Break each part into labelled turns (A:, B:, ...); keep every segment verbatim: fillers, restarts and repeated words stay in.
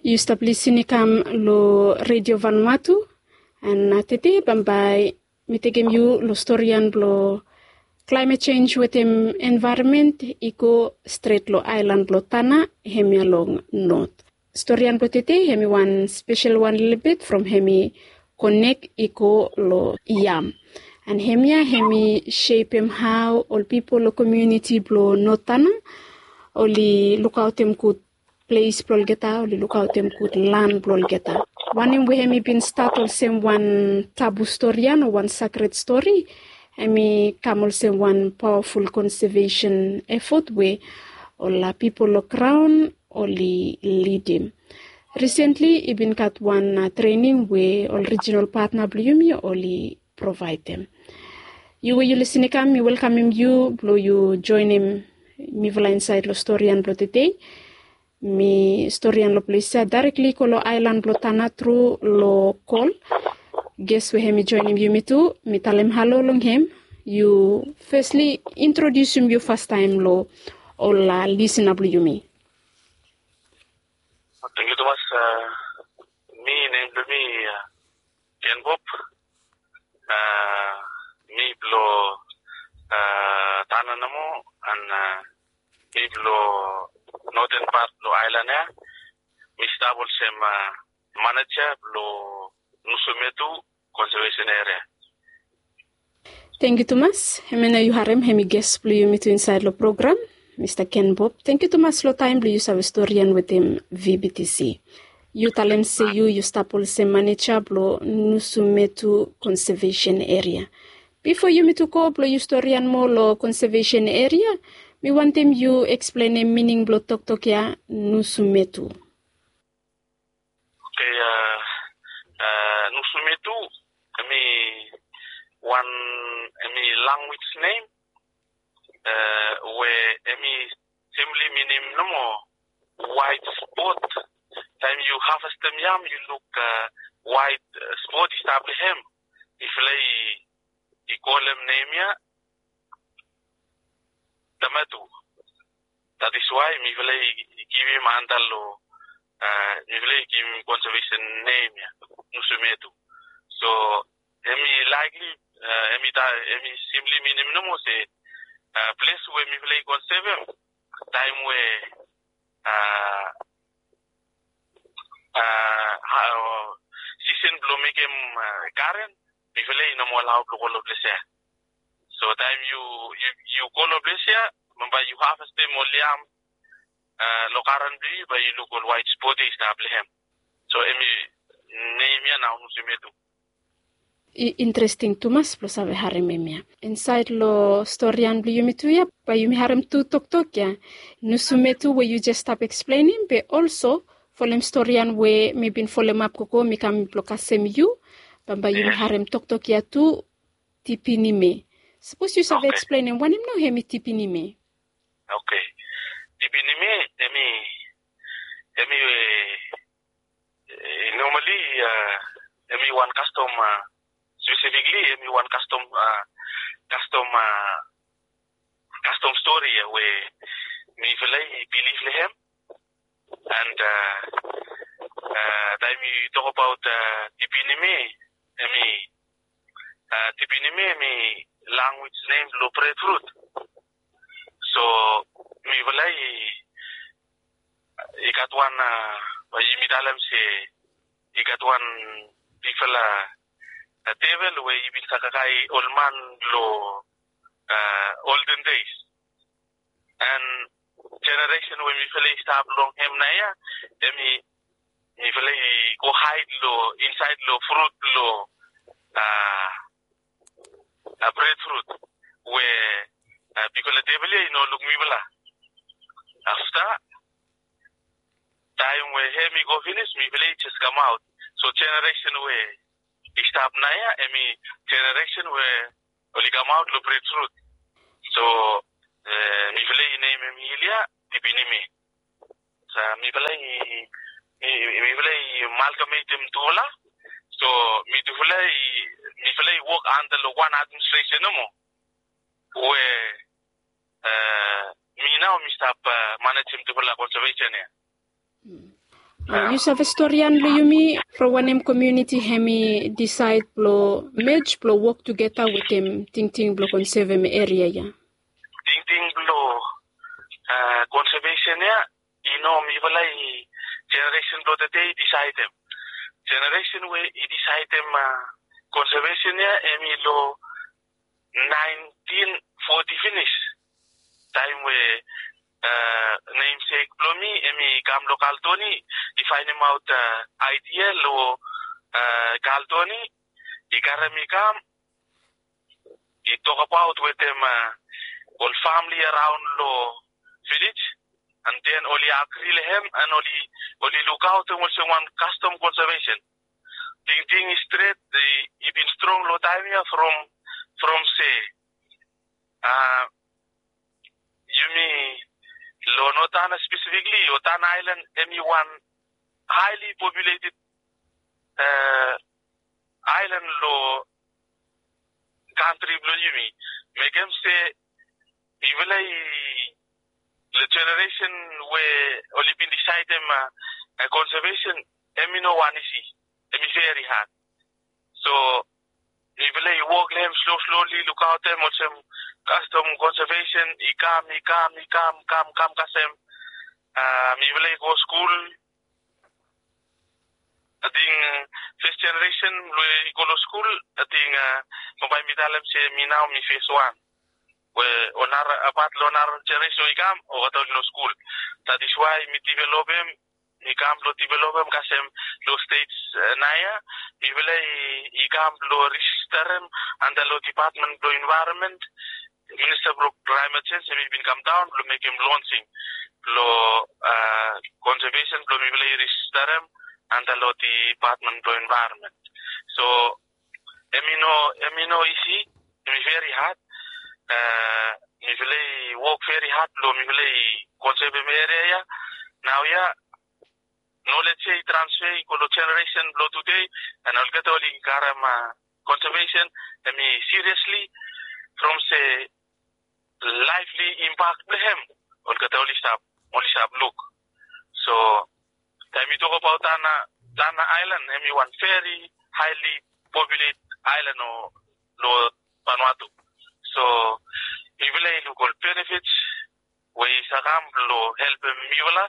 A: You stop listening kam lo Radio Vanuatu and natete bambai mitegem you lo storyan lo climate change with him environment iko straight lo island lo tana hemi along north. Storyan lo tete hemi one special one little bit from hemi connect iko lo yam. And hemia hemi shape him how all people lo community blo notana oli look out him could place plolgeta oli look out him could land plolgeta. One in we hemi been start all same one taboo story or one sacred story. Hemi come also one powerful conservation effort where all people lo crown oli lead him. Recently, I've been got one uh, training where all regional partner Blumi only provide them. You will you listen to me, welcome him you, blow you join him, me vela inside lo story and blow today. Me story and lo place directly kolo island lo tana through lo call. Guess we him join him you me too. Me tell him hello long him. You firstly introduce him you first time lo all uh, listen up you me.
B: Thank you, Thomas. Uh, me name me uh, Ken Bob. Uh, me blow uh, Tananamo and uh, me blow northern part of island. Me stable some uh, manager blow Nusumetu conservation area.
A: Thank you, Thomas. Hemena you harem hemi guest blue you meet inside the program. Mister Ken Bob, thank you too much for time. You have a historian with him V B T C. You tell him say you you staple se manager blo Nusumetu conservation area. Before you meet to go blo historian mo lo conservation area, me want him you explain the meaning blo tok tok ya Nusumetu.
B: Okay, uh, uh, Nusumetu, I mean one, I mean language name. Uh, where any simply meaning no more white spot. Time you harvest them yam, you look uh, white uh, spot establish him. If lay you call him name ya tomato. That is why me lay give him andalo. Uh, me lay give him conservation name ya Nusumetu. So any likely uh, any any simply meaning no more say. Uh, place where me play conserve time where uh uh how season blow make him uh, Karen me play no more loud local place. So time you you you call a place remember you have a stem oliam uh locaran be by you local white spot establish him. So emi name ya now Nusumetu.
A: Interesting Thomas plus ave harememia. Inside lo storyan blu yumituya, but you harem tu tok tok ya. Nusumetu where you just stop explaining, but also for them storyan where maybe for them up koko mi kam blokasem you, but by you harem tok tok ya tu tipinime. Suppose you have okay. Explaining when him no hemi tipinime.
B: Okay. Tipinime emi emi uh, normally uh, emi one custom uh, specifically, me one custom, uh, custom, uh, custom story where me believe him, and uh, uh, then we talk about uh, tipinime, me, uh, tipinime, me language name lo breadfruit. So me vilay, I got one, uh, me dalam say, I got one people. Uh, A table where you will sakakai old man lo uh, olden days and generation when we feel stop long him na ya emi we feel go hide lo inside lo fruit lo uh, a breadfruit where uh, because the table you know look me bala after time where him go finish me feel just come out so generation where stop naya emi generation where only come out lo breadfruit. So uh, mi vlei name mi hilia tipinime. Sa mi vlei mi vlei amalgamatem tola. So mi vlei mi vlei work under the one administration no more. Where uh, mi now mi stop uh, managing to conservation.
A: Uh, you have a historian lo yumi from one community hemi decide blo merge blo work together with them ting ting blo conserve me area ya.
B: Ting ting blo uh, conservation ya ino mi balai generation blo today decide them. Generation we i decide them uh, conservation ya emi lo nineteen forty finish time we uh, namesake blomi emi kam local toni define him out uh, idea lo uh, galtoni ikarami kam i talk about with them uh, all family around lo village and then only agree lehem and only only look out and also one custom conservation thing thing is straight the it been strong lo time from from say uh you mean lo notana specifically Otan Island anyone highly populated uh island lo country blo you mean make them say even like the generation where only been decide them uh, uh, conservation emi no one is emi very hard so even like walk them slow slowly look out them or some custom conservation ikam ikam ikam kam kam kasem uh even like go school I think uh, first generation we go to school I think uh mobile midalam say me now me face one where onar about lonar generation ikam or at no school that is why me develop him ikam lo develop him kasem lo states uh, naya even like ikam lo register him and the lo department lo environment Minister of Climate Change have been come down to make him launching lo uh, conservation lo mi vile register him and the lo department lo environment so emino emino isi mi very hard uh mi vile work very hard lo mi vile conserve me area now yeah knowledge transfer ko lo generation lo today and I'll get all in karama conservation I mean seriously from say lively impact to him or get only stop only stop look so time you talk about Dana Dana Island emi one very highly populated island or lo Vanuatu so even like local benefits we sagam lo help miwala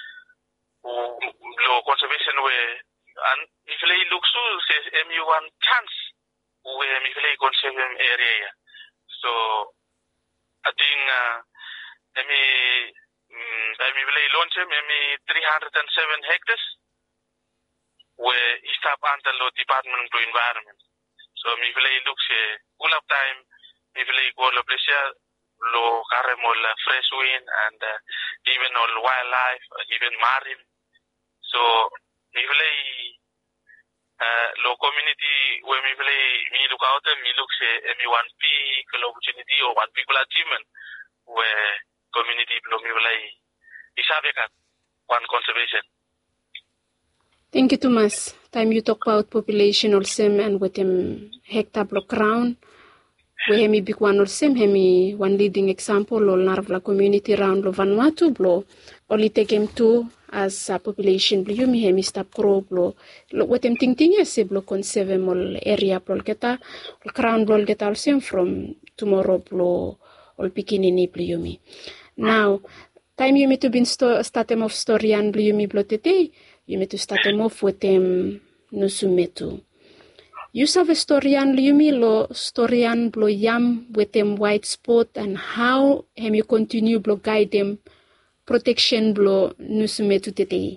B: lo conservation we and if they look so says emi one chance we if they conserve area so I think uh, emi emi village launch emi three hundred seven hectares where stop under lo department to environment so mi village looks uh, all of time mi village go lo pressure lo karemol fresh wind and uh, even all wildlife even marine so mi village uh, lo community where mi village mi look out mi looks uh, emi one peak opportunity or one people achievement where community lo mi village isabekat one conservation.
A: Thank you, Thomas. Time you talk about population also and with them hectare block crown. We hemi big one also hemi one leading example lo narvla community around lo Vanuatu blo only take him to as a population blo yumi hemi stop grow blo lo with them ting ting yes blo conserve mol area blo geta crown blo geta also from tomorrow blo all pikinini blo yumi. Now time you me to been sto start them of story and blo yumi blo today you me to start them off with them nusumetu. You have a storyan yumi lo storyan blo yam with them white spot and how hem you continue blo guide them protection blo nusumetu today.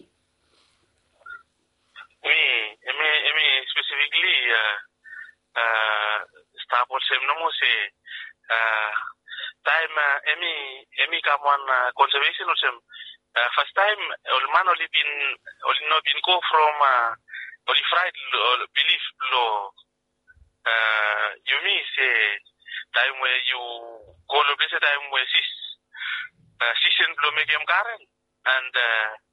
B: Me, me, me specifically uh uh start with some no say uh time uh, emi emi come on uh, conservation or some uh, first time all man only been only no been go from uh, only fried uh, belief lo uh you mean say time where you go lo place time where sis uh, season lo make him current and uh